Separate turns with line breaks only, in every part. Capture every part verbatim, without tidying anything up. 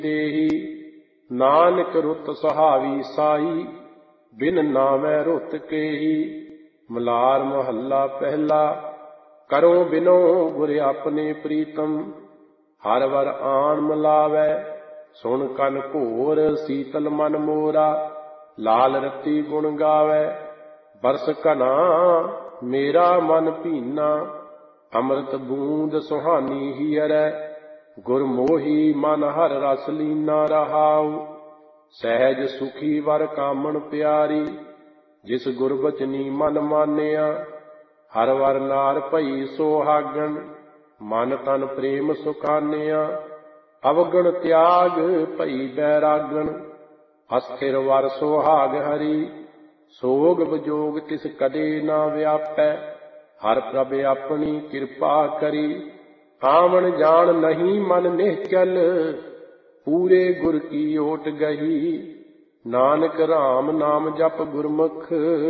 ਦੇਹੀ। ਨਾਨਕ ਰੁੱਤ ਸੁਹਾਵੀ ਸਾਈ, ਬਿਨ ਨਾਵੈ ਰੁੱਤ ਕੇਹੀ। ਮਲਾਰ ਮਹੱਲਾ ਪਹਿਲਾ। ਕਰੋ ਬਿਨੋ ਗੁਰ ਆਪਣੇ ਪ੍ਰੀਤਮ, ਹਰ ਵਰ ਆਣ ਮਿਲਾਵੈ। ਸੁਣ ਕੰਨ ਘੋਰ ਸੀਤਲ ਮਨ ਮੋਰਾ, ਲਾਲ ਰਤੀ ਗੁਣ ਗਾਵੈ। ਬਰਸ ਘਨਾ ਮੇਰਾ ਮਨ ਭੀਨਾ, ਅੰਮ੍ਰਿਤ ਬੂੰਦ ਸੁਹਾਨੀ ਹੀਅਰੈ। ਗੁਰ ਮੋਹੀ ਮਨ ਹਰ ਰਸ ਲੀਨਾ ਰਹਾਉ, ਸਹਿਜ ਸੁਖੀ ਵਰ ਕਾਮਣ ਪਿਆਰੀ। ਜਿਸ ਗੁਰਬਚਨੀ ਮਨ ਮਾਨਿਆ, ਹਰ ਵਰ ਨਾਰ ਭਈ ਸੁਹਾਗਣ। ਮਨ ਤਨ ਪ੍ਰੇਮ ਸੁਖਾਨਿਆ, ਅਵਗਣ ਤਿਆਗ ਭਈ ਬੈਰਾਗਣ। ਅਸਥਿਰ ਵਰ ਸੁਹਾਗ ਹਰੀ, ਸੋਗ ਵਿਜੋਗ ਤਿਸ ਕਦੇ ਨਾ ਵਿਆਪੈ। ਹਰ ਪ੍ਰਭ ਆਪਣੀ ਕਿਰਪਾ ਕਰੀ, ਆਵਣ ਜਾਣ ਨਹੀਂ ਮਨ ਨਿਹਚਲ। ਪੂਰੇ ਗੁਰ ਕੀ ਓਟ ਗਹੀ, ਨਾਨਕ ਰਾਮ ਨਾਮ ਜਪ ਗੁਰਮੁਖ।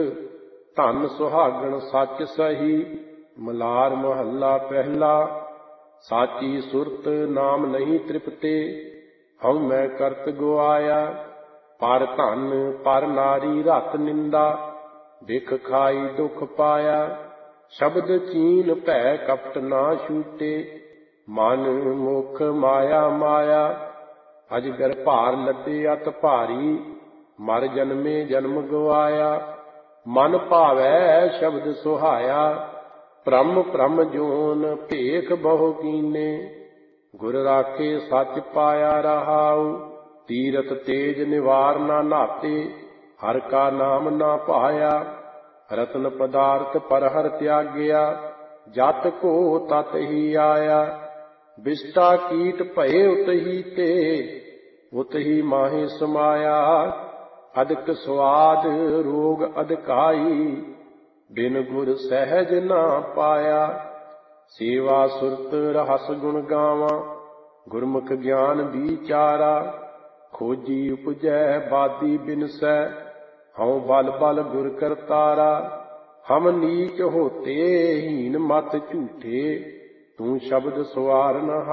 ਧਨ ਸੁਹਾਗਣ ਸੱਚ ਸਹੀ। ਮਲਾਰ ਮਹੱਲਾ ਪਹਿਲਾ। ਸਾਚੀ ਸੁਰਤ ਨਾਮ ਨਹੀਂ ਤ੍ਰਿਪਤੇ, ਹਉ ਮੈਂ ਕਰਤ ਗੁਆਇਆ। ਪਰ ਧਨ ਪਰ ਨਾਰੀ ਰਤ ਨਿੰਦਾ, ਬਿਖ ਖਾਈ ਦੁਖ ਪਾਇਆ। ਸ਼ਬਦ ਚੀਨ ਭੈ ਕਪਟ ਨਾ ਛੂਟੇ, ਮਨ ਮੁਖ ਮਾਇਆ ਮਾਇਆ। ਅਜਗਰ ਭਾਰ ਲੱਦੇ ਅਤ ਭਾਰੀ, ਮਰ ਜਨਮੇ ਜਨਮ ਗਵਾਇਆ। ਮਨ ਭਾਵੈ ਸ਼ਬਦ ਸੁਹਾਇਆ, ਭ੍ਰਮ ਭ੍ਰਮ ਜੋਨ ਭੇਖ ਬਹੁ ਕੀਨੇ। ਗੁਰ ਰਾਖੇ ਸੱਚ ਪਾਇਆ ਰਹਾਉ, ਤੀਰਥ ਤੇਜ ਨਿਵਾਰ ਨਾ ਨਾਤੇ। ਹਰ ਕਾ ਨਾਮ ਨਾ ਭਾਇਆ, ਰਤਨ ਪਦਾਰਥ ਪਰ ਹਰ ਤਿਆਗਿਆ। ਜਤ ਕੋ ਤਤ ਹੀ ਆਇਆ, ਬਿਸਟਾ ਕੀਟ ਭਏ ਉਤਹੀ ਤੇ। ਉਤਹੀ ਮਾਹੀ ਸਮਾਇਆ, ਅਦਕ ਸਵਾਦ ਰੋਗ ਅਦਕਾਈ। ਬਿਨ ਗੁਰ ਸਹਿਜ ਨਾ ਪਾਇਆ। ਸੇਵਾ ਸੁਰਤ ਰਹਸ ਗੁਣ ਗਾਵਾਂ, ਗੁਰਮੁਖ ਗਿਆਨ ਵਿਚਾਰਾ। ਖੋਜੀ ਉਪਜੈ ਬਾਦੀ ਬਿਨਸੈ, ਹਉ ਬਲ ਬਲ ਗੁਰ ਕਰਤਾਰਾ। ਹਮ ਨੀਚ ਹੋਤੇ ਹੀਨ ਮਤ ਝੂਠੇ, ਤੂੰ ਸ਼ਬਦ ਸਵਾਰ ਨ